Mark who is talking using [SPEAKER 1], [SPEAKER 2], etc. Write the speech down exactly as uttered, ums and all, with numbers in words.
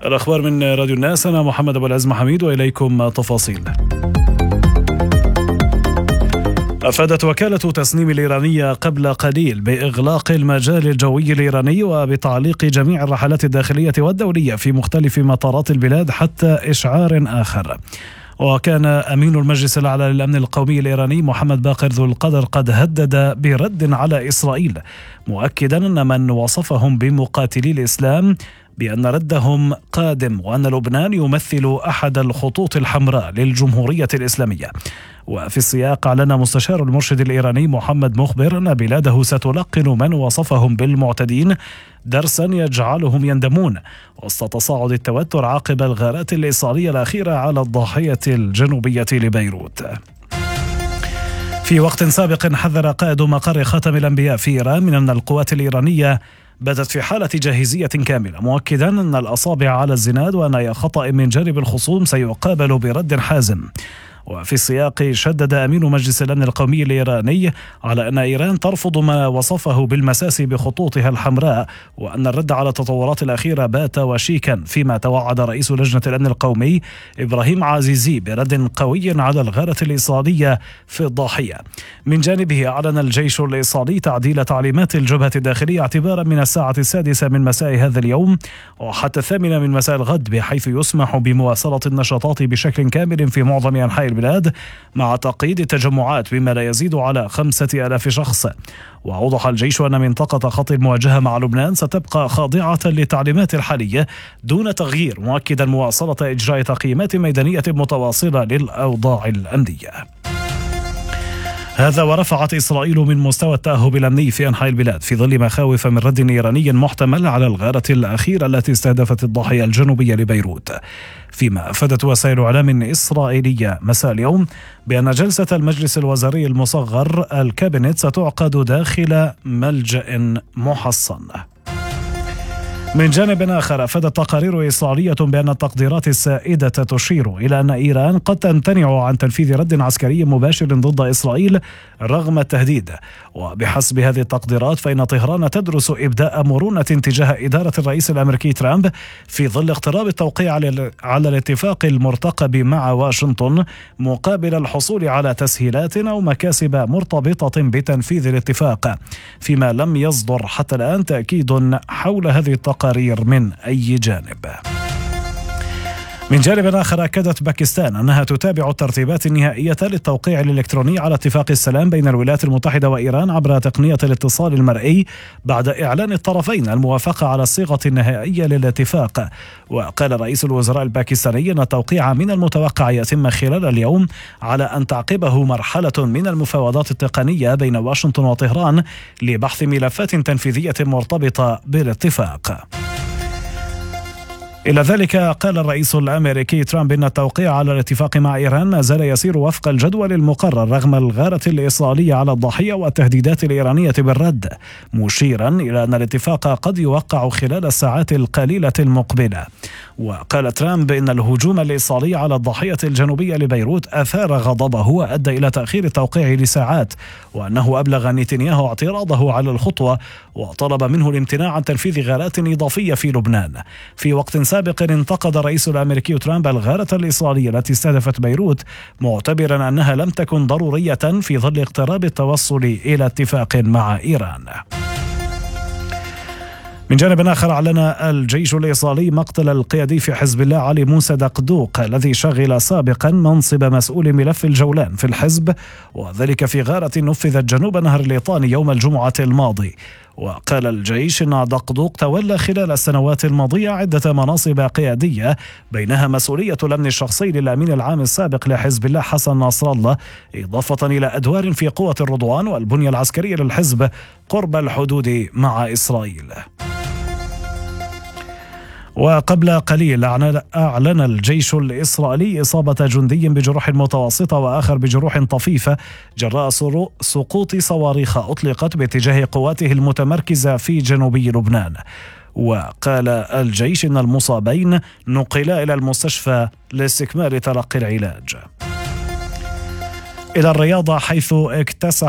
[SPEAKER 1] الأخبار من راديو الناس، أنا محمد أبو العز محميد وإليكم تفاصيل. أفادت وكالة تسنيم الإيرانية قبل قليل بإغلاق المجال الجوي الإيراني وبتعليق جميع الرحلات الداخلية والدولية في مختلف مطارات البلاد حتى إشعار آخر. وكان أمين المجلس الأعلى للأمن القومي الإيراني محمد باقر ذو القدر قد هدد برد على إسرائيل، مؤكدا أن من وصفهم بمقاتلي الإسلام بأن ردهم قادم، وأن لبنان يمثل أحد الخطوط الحمراء للجمهورية الإسلامية. وفي السياق أعلن مستشار المرشد الإيراني محمد مخبر أن بلاده ستلقن من وصفهم بالمعتدين درسا يجعلهم يندمون وسط تصاعد التوتر عقب الغارات الإسرائيلية الأخيرة على الضاحية الجنوبية لبيروت. في وقت سابق حذر قائد مقر خاتم الأنبياء في إيران من أن القوات الإيرانية بدت في حالة جاهزية كاملة، مؤكدا أن الأصابع على الزناد وأن أي خطأ من جانب الخصوم سيقابل برد حازم. وفي السياق شدد أمين مجلس الأمن القومي الإيراني على أن إيران ترفض ما وصفه بالمساس بخطوطها الحمراء، وأن الرد على التطورات الأخيرة بات وشيكا، فيما توعد رئيس لجنة الأمن القومي إبراهيم عزيزي برد قوي على الغارة الإسرائيلية في الضاحية. من جانبه أعلن الجيش الإسرائيلي تعديل تعليمات الجبهة الداخلية اعتبارا من الساعة السادسة من مساء هذا اليوم وحتى الثامنة من مساء الغد، بحيث يسمح بمواصلة النشاطات بشكل كامل في معظم أنحاء البلاد مع تقييد التجمعات بما لا يزيد على خمسة آلاف شخص. وأوضح الجيش أن منطقة خط المواجهة مع لبنان ستبقى خاضعة للتعليمات الحالية دون تغيير، مؤكدا مواصلة إجراء تقييمات ميدانية متواصلة للأوضاع الأمنية. هذا ورفعت إسرائيل من مستوى التأهب الأمني في أنحاء البلاد في ظل مخاوف من رد إيراني محتمل على الغارة الأخيرة التي استهدفت الضاحية الجنوبية لبيروت. فيما أفادت وسائل إعلام إسرائيلية مساء اليوم بأن جلسة المجلس الوزاري المصغر الكابينت ستعقد داخل ملجأ محصن. من جانب آخر، أفادت تقارير إسرائيلية بأن التقديرات السائدة تشير إلى أن إيران قد تمتنع عن تنفيذ رد عسكري مباشر ضد إسرائيل رغم التهديد. وبحسب هذه التقديرات فإن طهران تدرس إبداء مرونة تجاه إدارة الرئيس الأمريكي ترامب في ظل اقتراب التوقيع على الاتفاق المرتقب مع واشنطن، مقابل الحصول على تسهيلات أو مكاسب مرتبطة بتنفيذ الاتفاق، فيما لم يصدر حتى الآن تأكيد حول هذه التقارير من أي جانب. من جانب آخر، أكدت باكستان أنها تتابع الترتيبات النهائية للتوقيع الإلكتروني على اتفاق السلام بين الولايات المتحدة وإيران عبر تقنية الاتصال المرئي بعد إعلان الطرفين الموافقة على الصيغة النهائية للاتفاق. وقال رئيس الوزراء الباكستاني أن التوقيع من المتوقع يتم خلال اليوم، على أن تعقبه مرحلة من المفاوضات التقنية بين واشنطن وطهران لبحث ملفات تنفيذية مرتبطة بالاتفاق. إلى ذلك قال الرئيس الأمريكي ترامب إن التوقيع على الاتفاق مع إيران ما زال يسير وفق الجدول المقرر رغم الغارة الإسرائيلية على الضاحية والتهديدات الإيرانية بالرد، مشيرا إلى أن الاتفاق قد يوقع خلال الساعات القليلة المقبلة. وقال ترامب إن الهجوم الإسرائيلي على الضاحية الجنوبية لبيروت أثار غضبه وأدى إلى تأخير التوقيع لساعات، وأنه أبلغ نتنياهو اعتراضه على الخطوة وطلب منه الامتناع عن تنفيذ غارات إضافية في لبنان. في وقت سابق انتقد الرئيس الأمريكي ترامب الغارة الإسرائيلية التي استهدفت بيروت، معتبرا أنها لم تكن ضرورية في ظل اقتراب التوصل إلى اتفاق مع إيران. من جانب آخر، أعلن الجيش الإسرائيلي مقتل القيادي في حزب الله علي موسى دقدوق الذي شغل سابقا منصب مسؤول ملف الجولان في الحزب، وذلك في غارة نفذت جنوب نهر الليطاني يوم الجمعة الماضي. وقال الجيش إن دقدوق تولى خلال السنوات الماضية عدة مناصب قيادية، بينها مسؤولية الأمن الشخصي للأمين العام السابق لحزب الله حسن نصر الله، إضافة إلى أدوار في قوة الرضوان والبنية العسكرية للحزب قرب الحدود مع إسرائيل. وقبل قليل أعلن الجيش الإسرائيلي إصابة جندي بجروح متوسطة وآخر بجروح طفيفة جراء سقوط صواريخ أطلقت باتجاه قواته المتمركزة في جنوبي لبنان. وقال الجيش إن المصابين نقلا إلى المستشفى لاستكمال تلقي العلاج. إلى الرياضة، حيث اكتسح